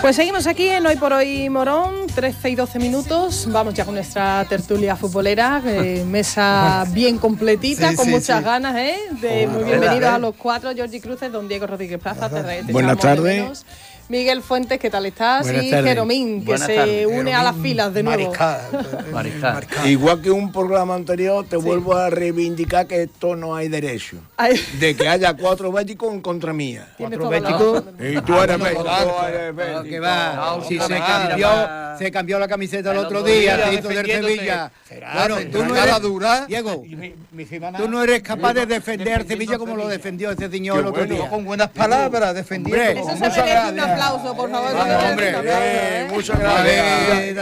Pues seguimos aquí en Hoy por Hoy Morón, 13 y 12 minutos. Vamos ya con nuestra tertulia futbolera, mesa bien completita, con muchas ganas, muy bienvenidos a los cuatro, Jordi Cruces, don Diego Rodríguez Plaza, buenas tardes. Miguel Fuentes, ¿qué tal estás? Buenas y tardes. Jeromín, que se une a las filas de nuevo. Mariscal. Igual que un programa anterior, te vuelvo a reivindicar que esto no hay derecho. De que haya 4 béticos en contra mía. ¿Cuatro béticos? Y tú eres bético. Que va, si se cambió la camiseta el otro día, se hizo del Sevilla. Bueno, tú no eres dura, Diego. Tú no eres capaz de defender Sevilla como lo defendió ese señor el otro día. Con buenas palabras, defendiendo. Eso se merece un aplauso, por favor. Muchas gracias.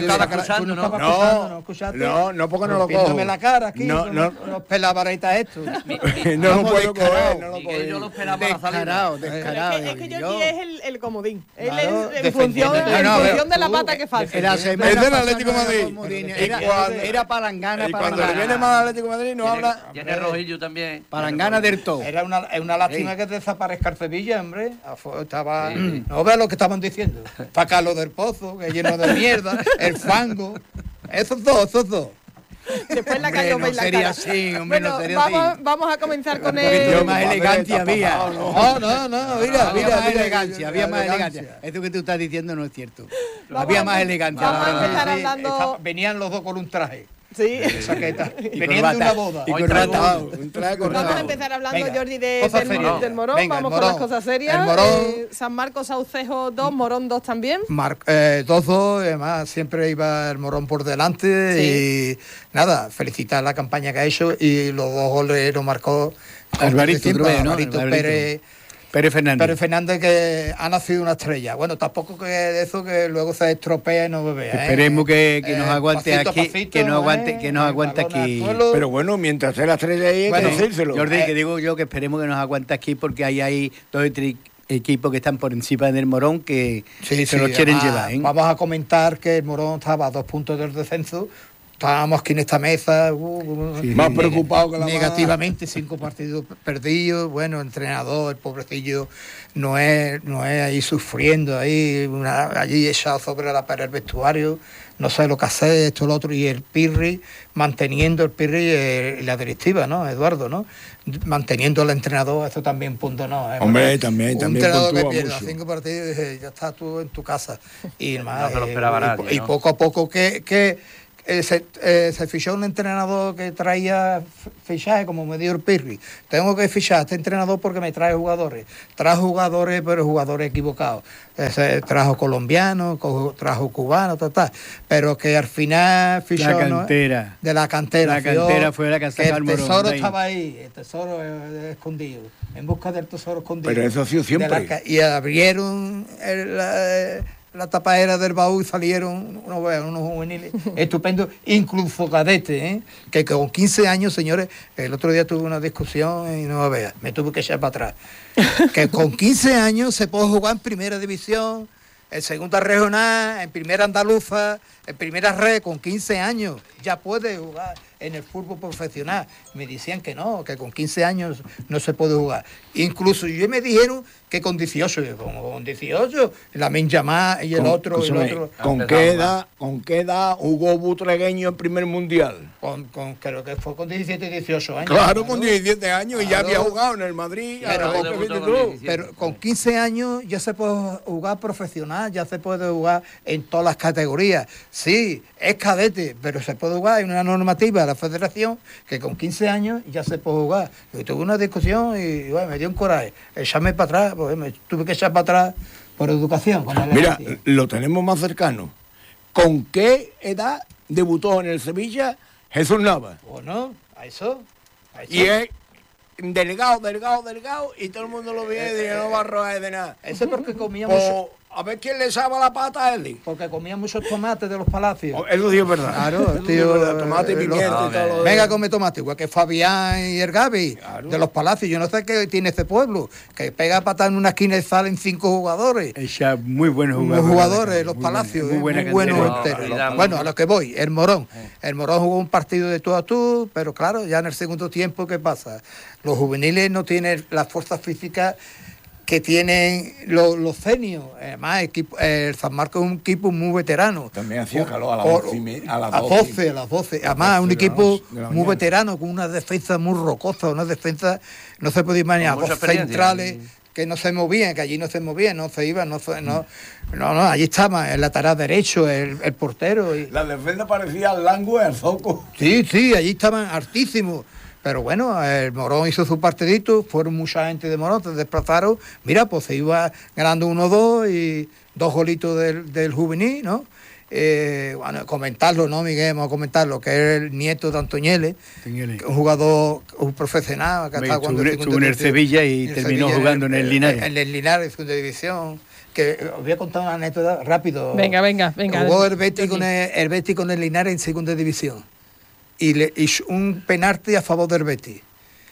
No, porque no lo cojo. La cara aquí, no pelabaretas esto. No lo puedo coger, no lo puedo. Yo lo esperaba para la salida. Descarado. Es que Jordi es el comodín. Él Claro, es en función de la pata que falta. Es del Atlético de Madrid. Era palangana. Y cuando le viene mal al Atlético de Madrid no habla. Tiene Rojillo también. Palangana del todo. Es una lástima que desaparezca el Sevilla, hombre. Estaba... No veas lo que estaban diciendo. Pacalo del Pozo, que lleno de mierda, el fango. Esos dos. Después la cayó no sería así, hombre, bueno, no sería así. Vamos a comenzar con Había más elegancia había. Mira, Había más elegancia. Esto que tú estás diciendo no es cierto. Había más elegancia. Vamos a empezar hablando... Venían los dos con un traje. Sí. Chaqueta. Venían de una boda. Y corbata. Vamos a empezar hablando, Venga, Jordi, cosas serias. del Morón. Venga, Vamos el con las Morón. cosas serias. El Morón. San Marcos Saucejo 2, Morón 2 también. 2-2, además siempre iba el Morón por delante y nada, felicitar la campaña que ha hecho y los 2 goles los marcó Alvarito Pérez Fernández, que ha nacido una estrella. Bueno, tampoco que de eso que luego se estropea y no bebe. Esperemos que nos aguante pasito a aquí, pasito, que nos aguante balón al aquí. suelo. Pero bueno, mientras esté la estrella ahí hay que decírselo. Jordi, que digo yo que esperemos que nos aguante aquí porque ahí hay 2 o 3 equipos que están por encima del Morón que se los quieren llevar. Vamos a comentar que el Morón estaba a 2 puntos del descenso. Estábamos aquí en esta mesa Más preocupado que la negativamente, 5 partidos perdidos. Bueno, el entrenador, el pobrecillo, no es ahí sufriendo, allí echado sobre la pared del vestuario, no sabe lo que hacer, esto, lo otro, y el Pirri, manteniendo el Pirri y la directiva, ¿no? Eduardo, ¿no? Manteniendo al entrenador, eso también punto, ¿no? Hombre, también un entrenador que puntúa pierda mucho. 5 partidos y dice, ya estás tú en tu casa. Y, No se lo esperaba nadie, y ¿no? poco a poco se fichó un entrenador que traía fichaje, como me dio el Pirri. Tengo que fichar a este entrenador porque me trae jugadores. Trajo jugadores, pero jugadores equivocados. Trajo colombianos, trajo cubanos, pero que al final fichó La cantera. de la cantera. La cantera fue la que sacó al el Morón. tesoro de ahí. estaba ahí, el tesoro escondido, en busca del tesoro escondido. Pero eso ha sido siempre. Y abrieron la tapadera del baúl y salieron unos juveniles estupendos, incluso cadetes, que con 15 años, señores, el otro día tuve una discusión y no veas, me tuve que echar para atrás, que con 15 años se puede jugar en primera división, en segunda regional, en primera andaluza, en primera red, con 15 años ya puede jugar en el fútbol profesional. Me decían que no, que con 15 años no se puede jugar. Incluso yo me dijeron que con 18, yo, como con 18, la Menjamá y el otro. ¿Con qué edad jugó Butregueño en primer mundial? Creo que fue con 17 y 18 años. Claro, con 17 años y ya Claro. había jugado en el Madrid. Pero con 15 años ya se puede jugar profesional, ya se puede jugar en todas las categorías. Sí, es cadete, pero se puede jugar en una normativa de la federación que con 15 años ya se puede jugar. Yo tuve una discusión y bueno, me dio un coraje. Echarme para atrás, pues me tuve que echar para atrás por educación. Mira, lo tenemos más cercano. ¿Con qué edad debutó en el Sevilla Jesús Navas? Bueno, a eso. Y es delgado, y todo el mundo lo ve y dice, no va a robar de nada. Eso es porque comía Pues, mucho. a ver quién le echaba la pata a él. Porque comía muchos tomates de los palacios. Eso sí es verdad. Claro, Eso sí es verdad. Tomate y pimienta y todo lo Venga, come tomate, igual que Fabián y el Gaby, de los Palacios. Yo no sé qué tiene este pueblo, que pega patada en una esquina y salen 5 jugadores. Ella, muy buenos Unos jugadores. jugadores, los Palacios, muy buenos cantera. enteros. Bueno, a lo que voy, el Morón. El Morón jugó un partido de tú a tú, pero claro, ya en el segundo tiempo, ¿qué pasa? Los juveniles no tienen la fuerza física que tienen los senios. Además, el San Marcos es un equipo muy veterano. También hacía calor a las 12. Además, es un equipo muy veterano, con una defensa muy rocosa, una defensa, no se puede imaginar, dos centrales que no se movían, que allí no se movían, no se iban, no, allí estaba el lateral derecho, el portero. La defensa parecía al Langüe, al Zoco. Sí, allí estaban hartísimos. Pero bueno, el Morón hizo su partidito, fueron mucha gente de Morón, se desplazaron, mira, pues se iba ganando 1-2 y 2 golitos del juvenil, ¿no? Bueno, comentarlo, ¿no, Miguel? Vamos a comentarlo, que es el nieto de Antoñele, un jugador, un profesional, que ha estado jugando en el Sevilla y terminó jugando en el Linares. En el Linares, segunda división. Que os voy a contar una anécdota rápido. Venga. Jugó el Betis con el Linares en segunda división. Y un penalti a favor del Betis.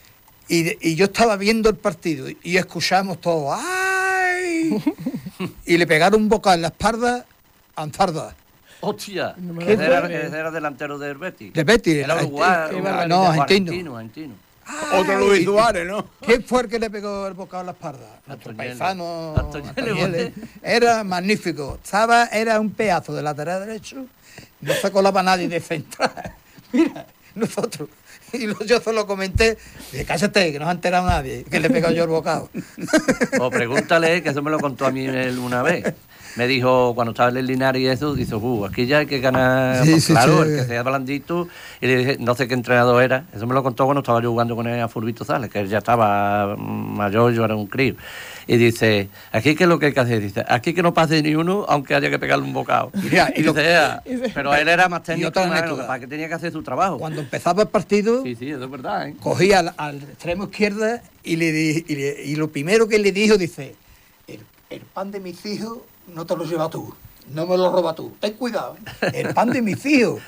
Y yo estaba viendo el partido y escuchamos todo ¡ay! Y le pegaron un boca en la espalda a Anzarda. ¡Hostia! Era delantero del Betis. Del Betis. Era uruguayo. No, argentino. Otro Luis Suárez, ¿no? ¿Quién fue el que le pegó el bocado en la espalda? Nuestro paisano. Antoñele. Era magnífico. Era un pedazo de lateral derecho. No se colaba nadie de central. Mira, nosotros. Y yo solo comenté, dije, cállate, que no se ha enterado nadie, que le he pegado yo el bocado. O pregúntale, que eso me lo contó a mí él una vez. Me dijo, cuando estaba en el Linares y eso, dice, aquí ya hay que ganar, el que sea blandito. Y le dije, no sé qué entrenador era. Eso me lo contó cuando estaba yo jugando con él a Furbito Sales, que él ya estaba mayor, yo era un crío. Y dice, aquí qué es lo que hay que hacer. Dice, aquí que no pase ni uno, aunque haya que pegarle un bocado. Pero él era más técnico, para que tenía que hacer su trabajo. Cuando empezaba el partido, sí, eso es verdad, cogía al extremo izquierda y lo primero que le dijo, dice, el pan de mis hijos no te lo llevas tú, no me lo robas tú, ten cuidado, el pan de mis hijos.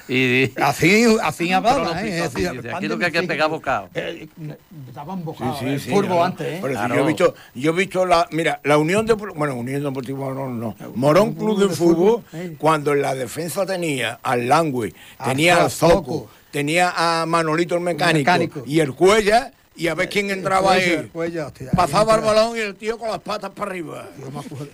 Así hablaba, aquí lo que hay que pegar bocado. Daban bocado, furbo antes, Pero claro. Yo he visto la Unión Deportiva Morón, no. Morón Club de Fútbol, cuando en la defensa tenía al Langüe, tenía al Zoco, tenía a Manolito el mecánico. Y el Cuella. Y a ver quién entraba ahí. Pasaba el balón y el tío con las patas para arriba. Yo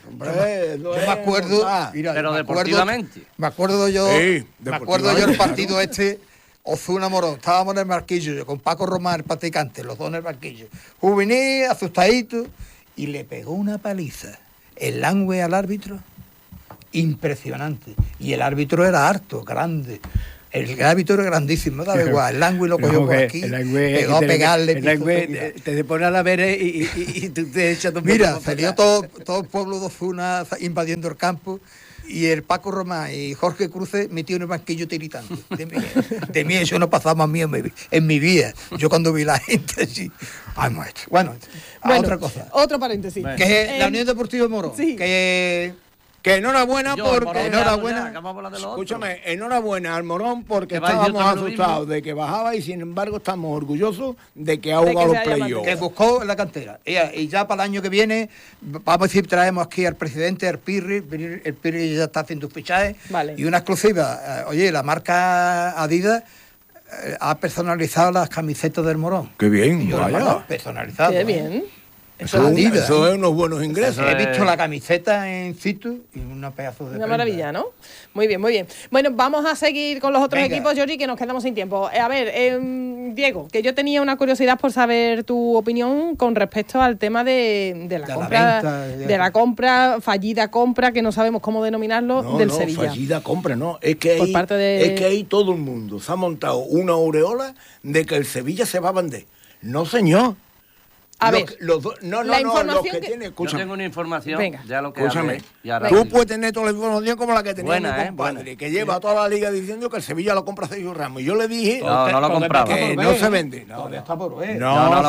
me acuerdo. Pero deportivamente. Me acuerdo yo el partido Ozuna Morón. Estábamos en el marquillo, con Paco Román, el practicante, los dos en el marquillo. Juvenil, asustadito, y le pegó una paliza. El Langüe al árbitro, impresionante. Y el árbitro era harto, grande. El árbitro era grandísimo, daba igual. El Langüe lo cogió por aquí, pegó a pegarle. El Langüe te pone a la vera y tú te echas tu. Mira, salió todo el pueblo de Ozuna invadiendo el campo y el Paco Román y Jorge Cruces metió en el banquillo tiritando. De mí eso no pasaba más mío en mi vida. Yo cuando vi la gente así. Ay, maestro. Bueno, otra cosa. Otro paréntesis. Que es la Unión Deportiva Morón. Sí. Que enhorabuena porque escúchame, enhorabuena al Morón porque estábamos asustados de que bajaba y sin embargo estamos orgullosos de que ha jugado los playoffs. Que buscó la cantera. Y ya para el año que viene, vamos a decir, traemos aquí al presidente, el Pirri ya está haciendo fichajes. Vale. Y una exclusiva. Oye, la marca Adidas ha personalizado las camisetas del Morón. Qué bien, vaya. Personalizado. Qué bien. Eso es unos buenos ingresos. He visto la camiseta en situ y una pedazo de una maravilla, ¿no? Muy bien. Bueno, vamos a seguir con los otros equipos, Jordi, que nos quedamos sin tiempo. A ver, Diego, que yo tenía una curiosidad por saber tu opinión con respecto al tema de la compra, de la compra, fallida compra, que no sabemos cómo denominarlo, del Sevilla. Fallida compra, no. Es que ahí todo el mundo se ha montado una aureola de que el Sevilla se va a vender. No, señor. A ver, los que tiene, yo tengo una información. Venga. Ya lo que escúchame, tú puedes tener toda la información como la que tenía mi compadre, que lleva toda la liga diciendo que el Sevilla lo compra Sergio Ramos. Y yo le dije no lo compraba. Que no se vende. No lo vende.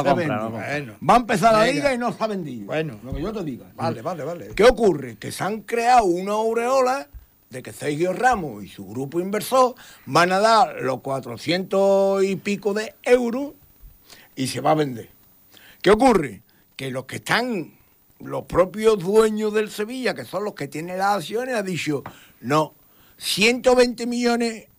Va a empezar la liga y no se ha vendido. Bueno, lo que yo te diga. Vale. ¿Qué ocurre? Que se han creado una aureola de que Sergio Ramos y su grupo inversor van a dar los 400 y pico de euros y se va a vender. ¿Qué ocurre? Que los que están, los propios dueños del Sevilla, que son los que tienen las acciones, han dicho, no, 120 millones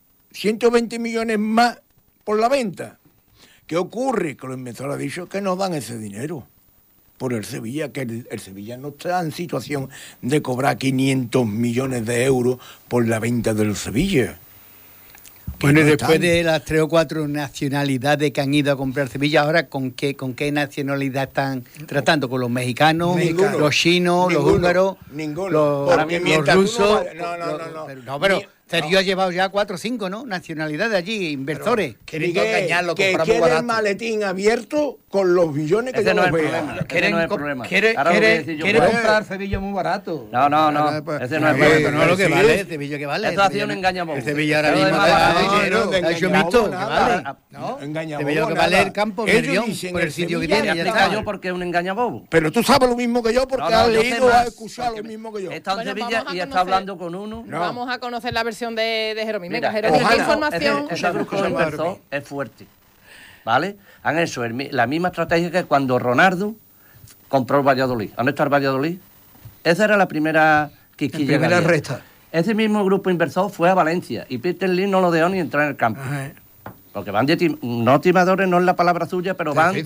más por la venta. ¿Qué ocurre? Que los inversores han dicho que no dan ese dinero. por el Sevilla, que el Sevilla no está en situación de cobrar 500 millones de euros por la venta del Sevilla. Bueno, y después de las 3 o 4 nacionalidades que han ido a comprar Sevilla, ahora ¿con qué nacionalidad están tratando? ¿Con los mexicanos, los chinos, los húngaros, los rusos? No, pero Sergio ha llevado ya 4 o 5, ¿no? Nacionalidades allí, inversores. Quieren engañarlo, que quieren el maletín abierto con los billones que ese yo no los es vea. Quiere comprar Sevilla muy barato. No, ese no es el problema. No, lo que vale, Sevilla que vale. Esto ha sido un engañabobo. El Sevilla ahora mismo vale. Yo he visto que vale. Sevilla que vale el campo, Nervión, por el sitio que tiene. Ya explica yo por qué es un engañabobo. Pero tú sabes lo mismo que yo, porque has leído o has escuchado lo mismo que yo. He estado en Sevilla y he estado hablando con uno. Vamos a conocer la versión de Jerónimo. Venga, Mira, Jerónimo, ¿qué información? Ese grupo de inversor es fuerte, ¿vale? Han hecho la misma estrategia que cuando Ronaldo compró el Valladolid. ¿Dónde está el Valladolid? Esa era la primera quisquilla. La primera resta. Ese mismo grupo inversor fue a Valencia y Peter Lim no lo dejó ni entrar en el campo. Ajá. Porque van no timadores, no es la palabra suya, pero van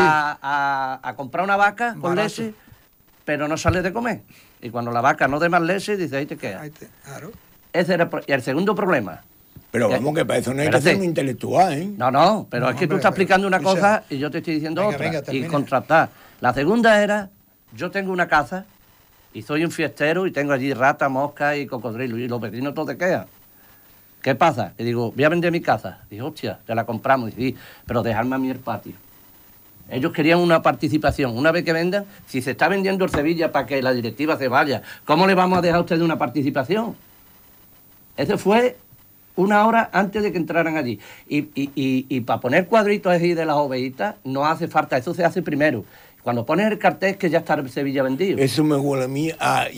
a comprar una vaca con leche, pero no sale de comer. Y cuando la vaca no dé más leche, dice, ahí te queda. Claro. Ese era el segundo problema. Pero vamos, que para eso no hay que ser un intelectual, ¿eh? No, pero es que tú estás explicando una cosa y yo te estoy diciendo otra. Y contrastar. La segunda era, yo tengo una casa y soy un fiestero y tengo allí rata, mosca y cocodrilo y los vecinos todos te quedan. ¿Qué pasa? Y digo, voy a vender mi casa. Digo, hostia, te la compramos. Y sí, pero dejarme a mí el patio. Ellos querían una participación. Una vez que vendan, si se está vendiendo el Sevilla para que la directiva se vaya, ¿cómo le vamos a dejar a ustedes una participación? Ese fue una hora antes de que entraran allí. Y para poner cuadritos ahí de las ovejitas, no hace falta, eso se hace primero. Cuando pones el cartel que ya está el Sevilla vendido. Eso me huele a mí a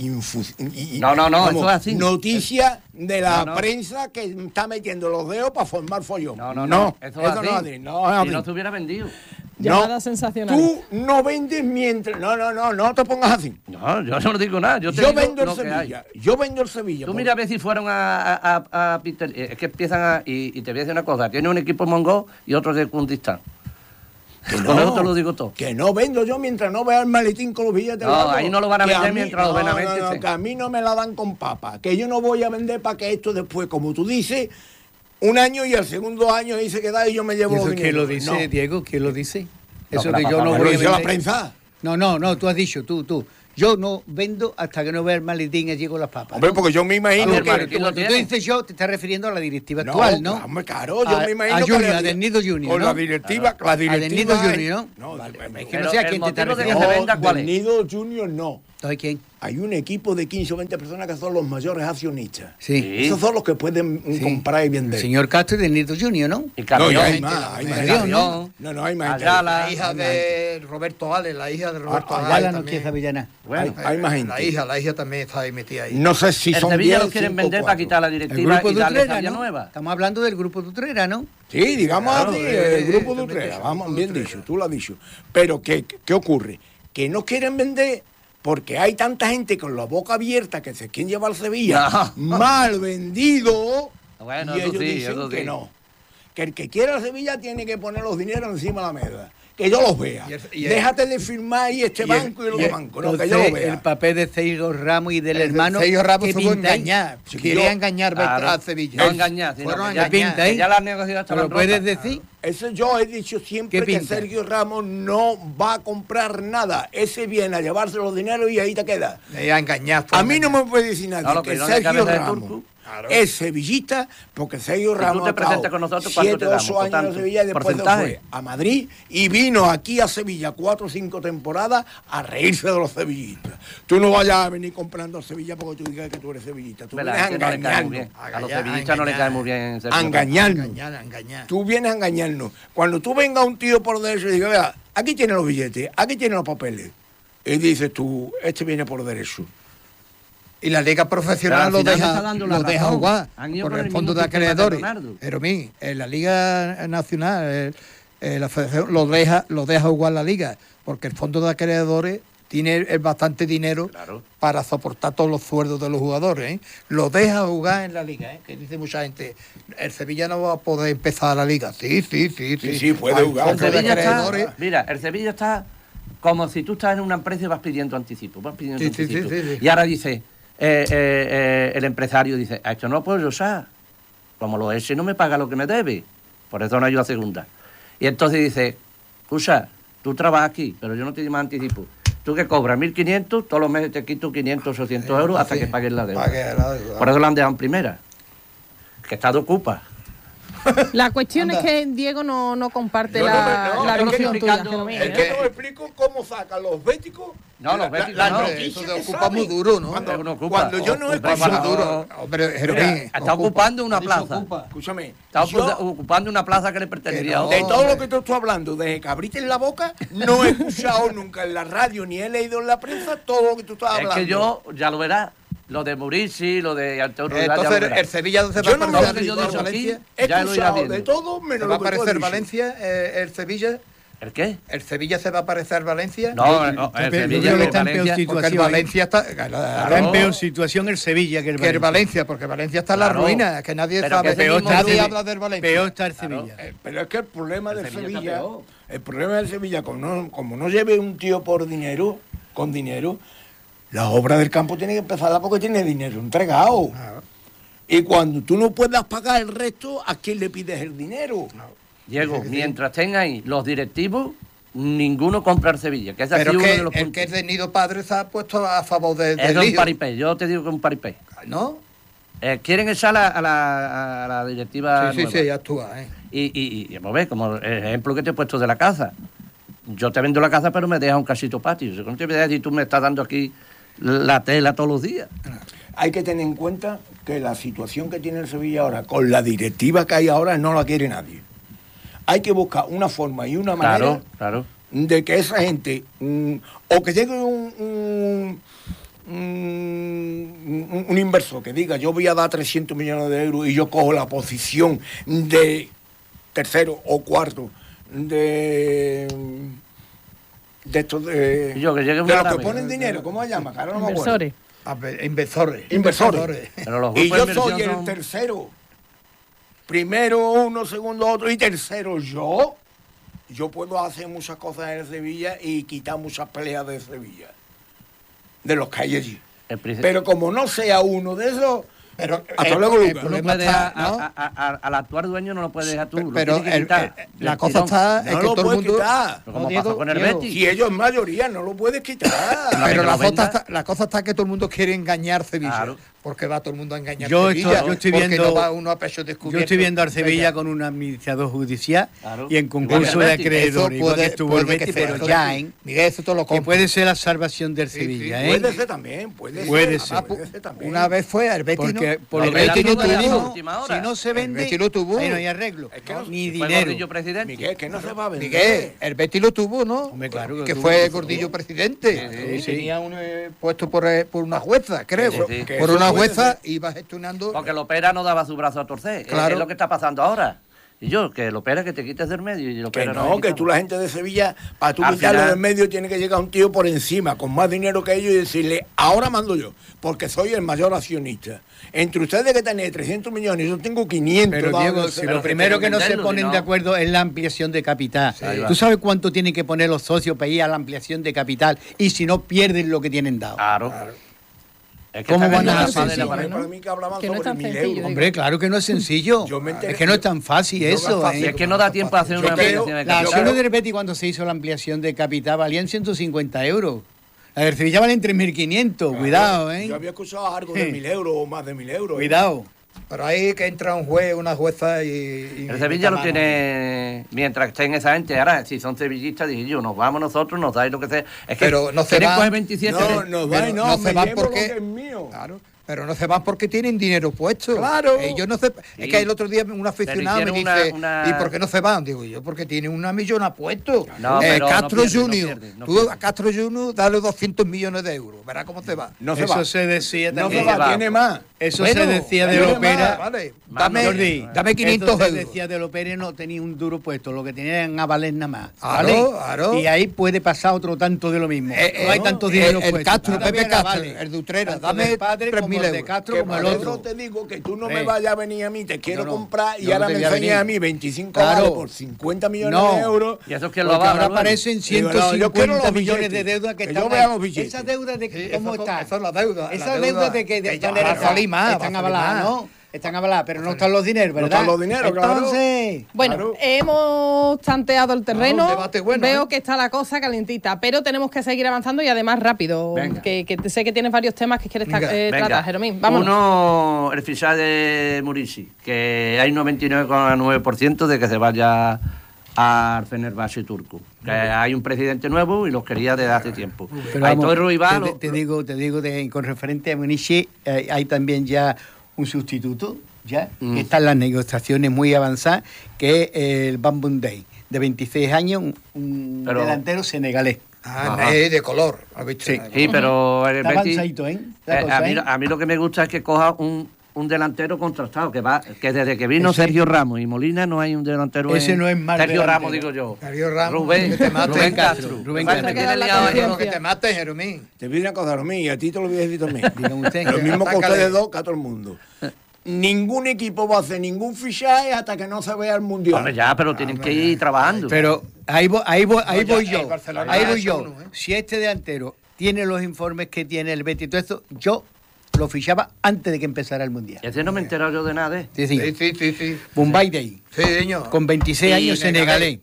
vamos, eso es así. Noticia de la prensa que está metiendo los dedos para formar follón. No, eso es así. Si no se hubiera vendido. Llamada sensacional. Tú no vendes mientras... No te pongas así. No, yo no digo nada. Yo vendo el Sevilla. Yo vendo el Sevilla. Tú mira a ver si fueron a Peter... Es que empiezan y te voy a decir una cosa. Tiene un equipo mongol y otro de Kurdistán. Con eso te lo digo todo. Que no vendo yo mientras no vea el maletín con los billetes. No, ahí no lo van a vender mientras lo ven a vender. Que a mí no me la dan con papa. Que yo no voy a vender para que esto después, como tú dices, un año y el segundo año ahí se queda y yo me llevo los dineros. ¿Quién lo dice, Diego? ¿Quién lo dice? Eso de yo no voy a vender. ¿La prensa? No, tú has dicho, tú. Yo no vendo hasta que no vea el maletín allí con las papas. Hombre, porque yo me imagino que... Cuando tú dices yo, te estás refiriendo a la directiva actual, ¿no? Claro, yo me imagino que... A Del Nido Junior, con la directiva... A Del Nido Junior, ¿no? Es que no sé a quién te refieres. Del Nido Junior no. ¿Entonces quién? Hay un equipo de 15 o 20 personas que son los mayores accionistas. Sí. Esos son los que pueden comprar y vender. El señor Castro y Del Nido Junior, ¿no? Y Carrión. No, hay más. No, hay más. La hija de Roberto Ale, Ayala no quiere saber ya nada. Bueno, hay más gente. La hija también está ahí metida ahí. No sé si son 10. Sevilla los quieren vender para quitar la directiva y darle salida nueva. Estamos hablando del grupo de Utrera, ¿no? Sí, digamos así, el grupo de Utrera. Vamos, bien dicho, tú lo has dicho. Pero, ¿qué ocurre? Que no quieren vender porque hay tanta gente con la boca abierta que se quieren llevar Sevilla mal vendido. Bueno, y ellos dicen que no. Que el que quiera Sevilla tiene que poner los dineros encima de la mesa. Que yo los vea. Déjate de firmar ahí banco y el otro banco. No, que yo los vea. El papel de Ceigo Ramos y del hermano. Ceigo Ramos fue engañar. Quería engañar a Sevilla. No engañar. Ya las negociaciones estaban rotas. ¿Lo puedes decir? Eso yo he dicho siempre que Sergio Ramos no va a comprar nada. Ese viene a llevarse los dineros y ahí te queda. A mí no me puede decir nadie que Sergio Ramos es sevillista, porque Sergio Ramos te presentas con nosotros 7 o 8 años en Sevilla y después se fue a Madrid y vino aquí a Sevilla 4 o 5 temporadas a reírse de los sevillistas. Tú no vayas a venir comprando Sevilla porque tú digas que tú eres sevillista. Tú vienes a engañarnos. A los sevillistas no le cae muy bien. A engañarnos. Tú vienes a engañarnos. Cuando tú vengas un tío por derecho y digas, vea, aquí tiene los billetes, aquí tiene los papeles. Y dices tú, este viene por derecho. Y la liga profesional lo deja jugar por el fondo de acreedores. Pero en la liga nacional, la federación lo deja jugar la liga, porque el fondo de acreedores tiene bastante dinero para soportar todos los sueldos de los jugadores, ¿eh? Lo deja jugar en la liga, ¿eh? Que dice mucha gente, el Sevilla no va a poder empezar la liga. Sí, puede jugar. El Sevilla está como si tú estás en una empresa y vas pidiendo anticipo, Sí. Y ahora dice, el empresario dice, a esto no lo puedo usar, como lo ese no me paga lo que me debe, por eso no ayuda segunda. Y entonces dice, escucha, tú trabajas aquí, pero yo no te doy más anticipo. Tú que cobras 1.500, todos los meses te quito 500 o 800 euros hasta que pagues la deuda. Por eso la han dejado en primera, que está de ocupa. La cuestión es que Diego no comparte la visión tuya. Es que no explico cómo sacan los béticos. No, los béticos las no. noticias Eso que te ocupa saben. muy duro, ¿no? Cuando yo no escucho duro. Hombre, Está ocupando una plaza. Escúchame. Está yo, ocupando una plaza que le pertenecía a de otro. todo lo que te estoy hablando, desde que abriste en la boca, no he escuchado nunca en la radio ni he leído en la prensa todo lo que tú estás hablando. Es que yo, ya lo verás, lo de Murici, lo de Arturo Vidal, Entonces, ya lo verás. el Sevilla se va Yo a no me parecer lo he dicho a aquí. Valencia. He Ya lo irá escuchado viendo. de todo menos ¿Se va lo a que tú has parecer dicho. Valencia, el Sevilla? ¿El qué? ¿El Sevilla se va a parecer Valencia? No, el Yo Sevilla creo que y está en peor Valencia. Porque el situación. Valencia está... Está en peor situación el Sevilla que el Que el Valencia. Valencia, porque Valencia está en la Claro. ruina, que nadie Pero sabe, que peor está el nadie Sevilla. habla del Valencia. Peor está el Sevilla. Pero es que el problema del Sevilla está Sevilla, peor. el problema del Sevilla, como no lleve un tío por dinero, con dinero, las obras del campo tienen que empezarlas porque tiene dinero entregado. Y cuando tú no puedas pagar el resto, ¿a quién le pides el dinero? Diego, mientras tengan ahí los directivos, ninguno compra el Sevilla, que es así Pero uno que de los el puntos. que es de Nido Padre se ha puesto a favor del Es un lío, paripé, yo te digo que es un paripé. ¿no? Quieren echar a la directiva Sí, nueva. ya actúa, ¿eh? Y vamos a ver, como el ejemplo que te he puesto de la casa. Yo te vendo la casa, pero me dejas un casito patio. Yo no te voy a decir, tú me estás dando aquí la tela todos los días. Hay que tener en cuenta que la situación que tiene el Sevilla ahora, con la directiva que hay ahora, no la quiere nadie. Hay que buscar una forma y una manera Claro. de que esa gente, o que llegue un inversor que diga, yo voy a dar 300 millones de euros y yo cojo la posición de tercero o cuarto de estos de, Y yo, que llegue un de los árabe. que ponen dinero, ¿cómo se llama? Que ahora no me acuerdo. Inversores. Inversores. Pero los Y grupos yo de soy inversión el son- tercero. Primero uno, segundo otro y tercero yo. Yo puedo hacer muchas cosas en Sevilla y quitar muchas peleas de Sevilla. De los que hay allí. Pero como no sea uno de esos, Pero hasta luego, Lucas. No problema puedes está, dejar ¿no? al actual dueño no lo puedes dejar tú. lo Pero tienes que quitar. la Del cosa tirón. está en No que lo todo el puedes mundo... quitar. Pero como Diego, pasó con el Diego. Betis. Si ellos es mayoría, no lo puedes quitar. No, Pero que la lo venda. cosa está que todo el mundo quiere engañar Sevilla. Claro. Porque va todo el mundo a engañar Yo Sevilla. estoy porque viendo- no va uno a pecho descubierto. Yo estoy viendo al Sevilla Venga. con un administrador judicial Claro. y en concurso Igual de que el Betis. acreedores, igual que estuvo el puede Betis, que sea, pero eso ya, sí. ¿eh? Miguel, eso todo lo Que compra. puede ser la salvación del Sí, Sevilla, sí, ¿eh? Puede ser también, puede Puede ser. ser. Puede ser también. Una vez fue el Betis, Porque ¿no? por El lo Betis Betis no no gana tuvo, última hora. si no se vende, Betis lo tuvo. ahí no hay arreglo, Es que no- ni Fue dinero. Gordillo presidente. Miguel, que no se va a vender. Miguel, el Betis lo tuvo, ¿no? Hombre, claro que lo que tuvo, fue lo Gordillo tuvo. presidente. Sí, sí. Tenía un puesto por una jueza, creo. Sí, sí. Que Por eso una puede jueza ser. iba gestionando. Porque Lopera no daba su brazo a torcer. Claro. Es lo que está pasando ahora. Y yo, que Lopera que te quites del medio. Y Que Lopera no, me que quita. tú la gente de Sevilla, para tú Al quitarlo final- del medio, tiene que llegar un tío por encima, con más dinero que ellos, y decirle, ahora mando yo, porque soy el mayor accionista. Entre ustedes que tenéis 300 millones, yo tengo 500. Pero dados Diego, de si ese- lo primero que no se venderlo, ponen si no- de acuerdo es la ampliación de capital. Ahí va. ¿Tú sabes cuánto tienen que poner los socios para ir a la ampliación de capital? Y si no, pierden lo que tienen dado. Claro. Es que ¿Cómo está van a viendo la hacer padela eso? para- Para mí que hablaban Que no es sobre tan 1000 sencillo, euros. Hombre, claro que no es sencillo. Yo me enteré- Es que no es tan fácil No es eso. fácil. ¿eh? Es que no da tiempo a hacer Yo una creo- ampliación de Las capital. acciones de Betis cuando se hizo la ampliación de capital valían 150 euros. La del Sevilla valen 3.500. Cuidado, ¿eh? Yo había escuchado algo de 1000 euros o más de 1000 euros. Cuidado. Pero ahí que entra un juez, una jueza y El Sevilla lo mete mano. tiene, mientras estén esa gente, ahora si son sevillistas, dije yo, nos vamos nosotros, nos dais lo que sea. Es que Pero no se quieren van. coger 27. No, no, Pero va y no, no me se van llevo porque- lo que es mío. Claro, pero no se van porque tienen dinero puesto. Claro. Ellos no se... Sí. Es que el otro día un aficionado me hicieron dice, una- ¿y por qué no se van? Digo yo, porque tienen una millona puesto. No, pero no Castro pierden, no Junior. pierden, no Tú pierden. a Castro Junior dale 200 millones de euros. Verás cómo se va. No se Eso va. se decía No también. se va, va. tiene más. Eso Bueno, se decía de tiene Lopera. más, vale. Vamos, Jordi, Dame 500 eso se euros. decía de Lopera, no tenía un duro puesto, lo que tenía eran avales nada más. Claro, claro. Y ahí puede pasar otro tanto de lo mismo. No hay tanto dinero el puesto. Castro, Ahora Pepe también Castro, avales. el de Utrera, Tanto dame del padre 3.000 euros. de Castro Que como el por otro. eso te digo que tú no me vayas a venir a mí, te quiero comprar y yo no ahora te me voy a enseñas venir. a mí 25 Claro. vales por 50 millones de euros. Y eso es que lo Porque avala ahora luego. aparecen Digo, no, yo quiero 150 los millones de billetes, deuda que que están yo vea ahí. los billetes. Esa deuda de Sí, cómo eso- está. eso es la deuda. Esa la deuda de que ya manera va a salir más, están va a salir avaladas, más. ¿no? Están avaladas, pero no están los dineros, No ¿verdad? están los dineros, claro. Entonces, Bueno, Claro. hemos tanteado el terreno. un debate bueno, Veo ¿eh? que está la cosa calentita, pero tenemos que seguir avanzando y además rápido. Venga. Que sé que tienes varios temas que quieres Venga. tratar, Jeromín. Vámonos. Uno, el fichaje de Murici, que hay 99,9% de que se vaya al Fenerbahce turco. Que hay un presidente nuevo y los quería desde hace tiempo. pero Aitor vamos, Ruibal, te digo con referente a Munichi, hay también ya un sustituto, ya, que está en las negociaciones muy avanzadas, que es el Bambun Day, de 26 años, un Pero- delantero senegalés. Ah, de color. ¿has visto? Sí. Sí, pero el Está Betis, avanzadito, ¿eh? La cosa, a mí lo que me gusta es que coja un delantero contrastado, que desde que vino Ese- Sergio Ramos y Molina no hay un delantero. Ese no es mal Sergio delantero. Ramos, digo yo. Sergio Ramos, Rubén, que te mate. Rubén Castro. Rubén Pasa Castro. que tiene liado ahí. Castro. Que te maten, Jeromín. Te voy a una cosa, Romín, y a ti te lo voy a decir también. Diga usted. Lo mismo que Atácale. ustedes dos, que a todo el mundo. Ningún equipo va a hacer ningún fichaje hasta que no se vea el mundial. Hombre, ya, pero tienen que ir trabajando. Pero ahí voy ya, yo. el Barcelona Ahí ya voy es yo. uno, ¿eh? Si este delantero tiene los informes que tiene el Betis y todo esto, yo lo fichaba antes de que empezara el Mundial. Ese no me he enterado yo de nada. Sí, Sí, sí. Bombay Day, Sí, señor. con 26 Y años senegalés.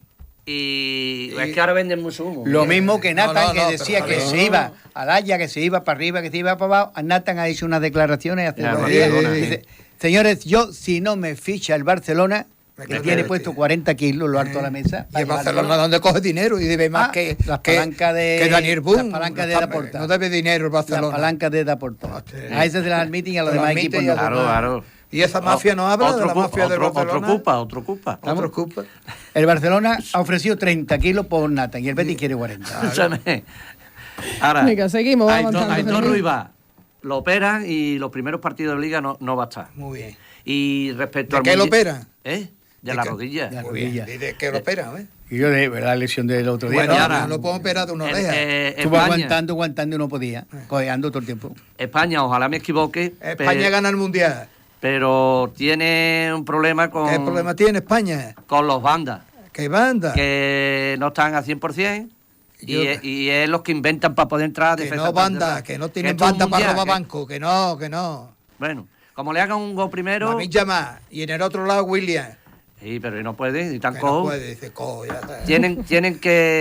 Y es que ahora venden mucho humo. Lo mismo que Nathan, no, que decía pero que no. se iba al Haya, que se iba para arriba, que se iba para abajo. Nathan ha hecho unas declaraciones hace Ya, 2 Barcelona. días. Dice, señores, yo si no me ficha el Barcelona, que quedo tiene de puesto ti. 40 kilos lo harto a la mesa. Y el Barcelona, ¿dónde coge dinero? Y debe más que las palancas de- que Daniel Boone. las palancas de Laporta. No debe dinero el Las Barcelona. palancas de Daporta. Hostia. A ese se las admiten y a los Se las demás admiten equipos y a no. los Claro. Y esa mafia no habla de la mafia del Barcelona. Otro ocupa. Otro culpa. El Barcelona ha ofrecido 30 kilos por Nathan y el Betis quiere 40. Escúchame. Ahora, Venga, seguimos avanzando, Aitor Fermín. Ruibal lo operan y los primeros partidos de liga no va a estar. Muy bien. Y respecto ¿De al qué lo mundial- operan? ¿Eh? De ¿De la qué? rodilla. De la Muy bien. rodilla. ¿Y de qué lo operan? ¿Eh? Y yo de la lesión del otro día. Bueno, y ahora- no lo puedo operar de una oreja. Estuvo España, aguantando y no podía. Cojeando todo el tiempo. España, ojalá me equivoque, España gana el Mundial. pero tiene un problema con, ¿Qué problema tiene España? con los bandas, ¿Qué banda? que no están al 100%. Yo- Y es los que inventan para poder entrar a Que defensa. no banda, que no tienen esto es un banda para mundial, robar que- banco. Que no. Bueno, como le hagan un gol primero. A mí llama. Y en el otro lado William. Sí, pero no puede, y tan Que cojo. no puede. Dice, cojo, ya está. Tienen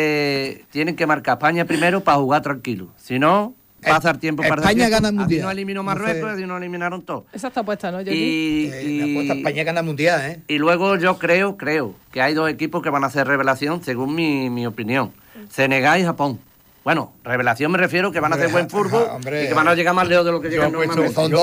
que marcar a España primero para jugar tranquilo. Si no, pasa el tiempo para España gana el Así mundial. no eliminó No sé. Marruecos, así no eliminaron todos. Esa está puesta, ¿no, Jordi? Me apuesta España gana el Mundial, ¿eh? Y luego yo creo que hay dos equipos que van a hacer revelación, según mi opinión. Senegal y Japón. Bueno, revelación me refiero que van a hacer Hombre, buen fútbol hombre, y que van a llegar más lejos de lo que llegan pues, normalmente. Son Yo